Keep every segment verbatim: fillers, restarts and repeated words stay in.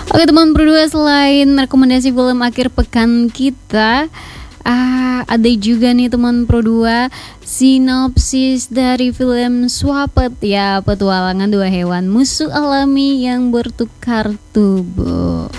Oke teman berdua, selain rekomendasi film akhir pekan kita, ah, ada juga nih teman berdua sinopsis dari film Swapet ya, petualangan dua hewan musuh alami yang bertukar tubuh.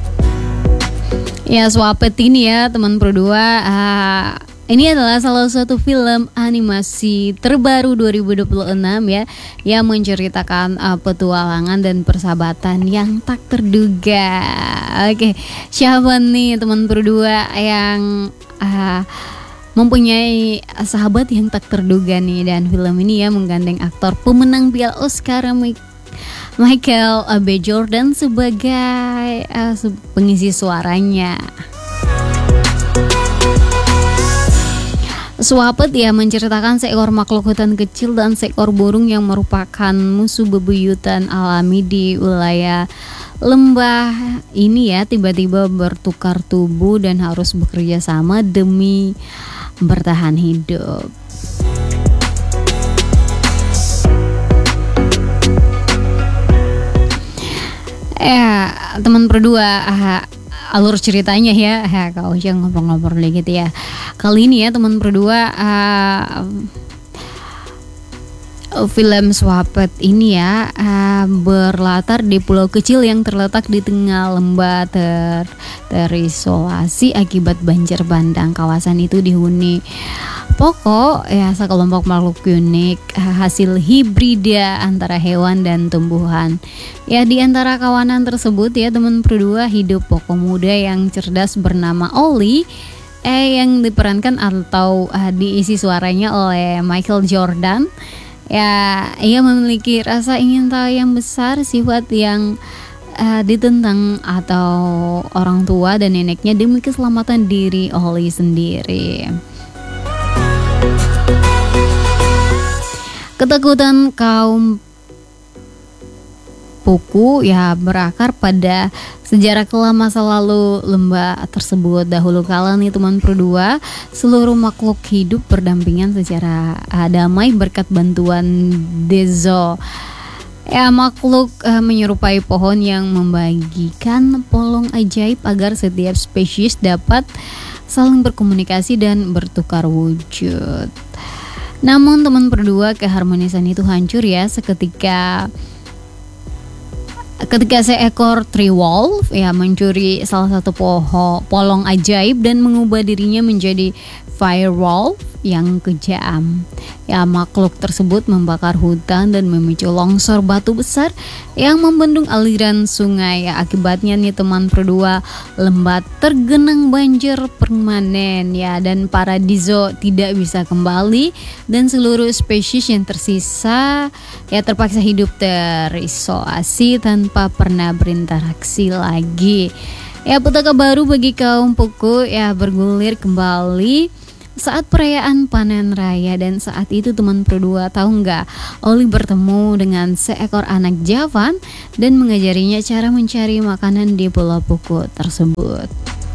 Ya, Swapet ini ya teman berdua, ah, ini adalah salah satu film animasi terbaru dua ribu dua puluh enam ya, yang menceritakan uh, petualangan dan persahabatan yang tak terduga. Oke, siapa nih teman berdua yang uh, mempunyai sahabat yang tak terduga nih? Dan film ini ya menggandeng aktor pemenang Piala Oscar Michael B. Jordan sebagai uh, pengisi suaranya. Swapet ya menceritakan seekor makhluk hutan kecil dan seekor burung yang merupakan musuh bebuyutan alami di wilayah lembah ini ya, tiba-tiba bertukar tubuh dan harus bekerja sama demi bertahan hidup. Ya, teman berdua, ah, alur ceritanya ya, ya kau jangan ngobrol-ngobrol gitu ya. Kali ini ya teman berdua, uh, film Swapet ini ya uh, berlatar di pulau kecil yang terletak di tengah lembah ter terisolasi akibat banjir bandang. Kawasan itu dihuni pokok ya sekelompok makhluk unik, hasil hibrida antara hewan dan tumbuhan. Ya, di antara kawanan tersebut ya teman berdua hidup pokok muda yang cerdas bernama Oli, eh yang diperankan atau uh, diisi suaranya oleh Michael Jordan. Ya, ia memiliki rasa ingin tahu yang besar, sifat yang uh, ditentang atau orang tua dan neneknya demi keselamatan diri Oli sendiri. Ketakutan kaum Puku ya berakar pada sejarah kelam masa lalu lembah tersebut. Dahulu kala nih teman berdua, seluruh makhluk hidup berdampingan secara uh, damai berkat bantuan Dezo. Ya, makhluk uh, menyerupai pohon yang membagikan polong ajaib agar setiap spesies dapat saling berkomunikasi dan bertukar wujud. Namun teman berdua, keharmonisan itu hancur ya seketika ketika seekor tree wolf ya mencuri salah satu pohon polong ajaib dan mengubah dirinya menjadi fire wolf yang kejam. Ya, makhluk tersebut membakar hutan dan memicu longsor batu besar yang membendung aliran sungai. Ya, akibatnya nih teman berdua, lembah tergenang banjir permanen ya, dan paradiso tidak bisa kembali dan seluruh spesies yang tersisa ya terpaksa hidup terisolasi tanpa pernah berinteraksi lagi. Ya, petaka baru bagi kaum Puku ya bergulir kembali saat perayaan panen raya. Dan saat itu teman berdua, tahu nggak, Oli bertemu dengan seekor anak Javan dan mengajarinya cara mencari makanan di pulau Puku tersebut.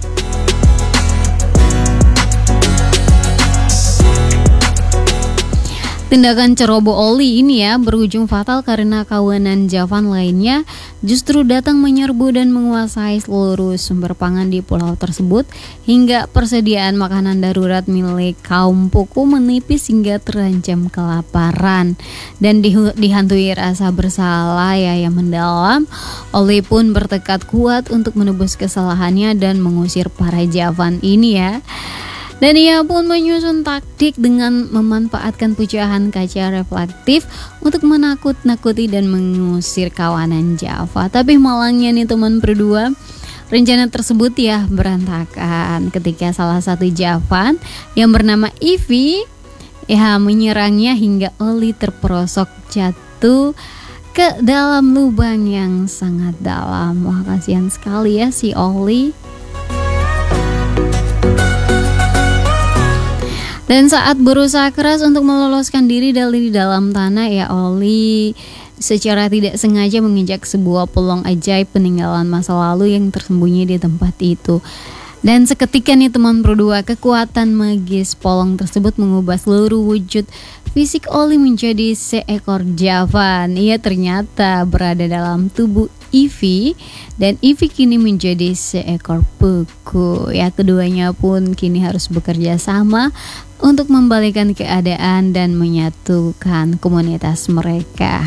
Tindakan ceroboh Oli ini ya berujung fatal karena kawanan Javan lainnya justru datang menyerbu dan menguasai seluruh sumber pangan di pulau tersebut hingga persediaan makanan darurat milik kaum Puku menipis hingga terancam kelaparan dan di, dihantui rasa bersalah ya yang mendalam. Oli pun bertekad kuat untuk menebus kesalahannya dan mengusir para Javan ini ya. Dan ia pun menyusun taktik dengan memanfaatkan pecahan kaca reflektif untuk menakut-nakuti dan mengusir kawanan Java. Tapi malangnya nih teman berdua, rencana tersebut ya berantakan ketika salah satu Javan yang bernama Ivy ya menyerangnya hingga Oli terperosok jatuh ke dalam lubang yang sangat dalam. Wah, kasihan sekali ya si Oli. Dan saat berusaha keras untuk meloloskan diri dari dalam tanah ya, Oli secara tidak sengaja menginjak sebuah polong ajaib peninggalan masa lalu yang tersembunyi di tempat itu. Dan seketika nih teman berdua, kekuatan magis polong tersebut mengubah seluruh wujud fisik Oli menjadi seekor Javan. Ia ternyata berada dalam tubuh Ivy, dan Ivy kini menjadi seekor buku. Ya, keduanya pun kini harus bekerja sama untuk membalikan keadaan dan menyatukan komunitas mereka.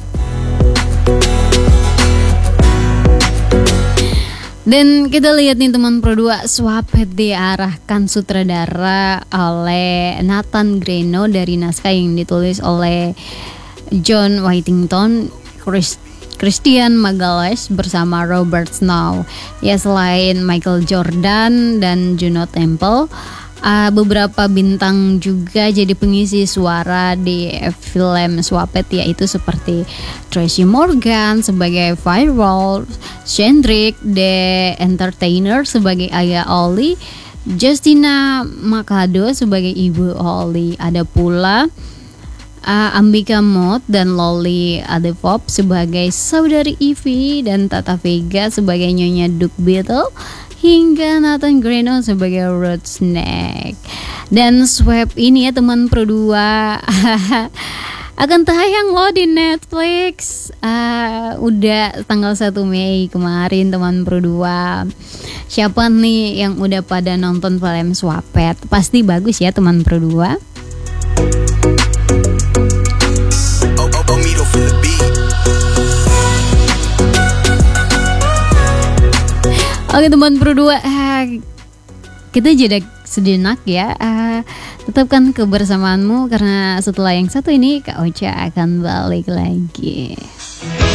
Dan kita lihat nih teman Pro dua, Swaped diarahkan sutradara oleh Nathan Greno dari naskah yang ditulis oleh John Whittington, Chris, Christian Magalhaes bersama Robert Snow. Ya, selain Michael Jordan dan Juno Temple, Uh, beberapa bintang juga jadi pengisi suara di film Swaped, yaitu seperti Tracy Morgan sebagai Firewall, Shendrick the Entertainer sebagai Ayah Ollie, Justina Makado sebagai Ibu Ollie. Ada pula uh, Ambika Mott dan Lolly Adepop sebagai saudari Ivy, dan Tata Vega sebagai Nyonya Duke Beetle, hingga Nathan Greno sebagai Road Snake. Dan Swap ini ya teman Pro dua akan tayang loh di Netflix. uh, Udah tanggal satu Mei kemarin teman Pro dua. Siapa nih yang udah pada nonton film Swaped? Pasti bagus ya teman Pro dua. Oke teman Pro dua, uh, kita jeda sejenak ya. Uh, tetapkan kebersamaanmu karena setelah yang satu ini Kak Ocha akan balik lagi.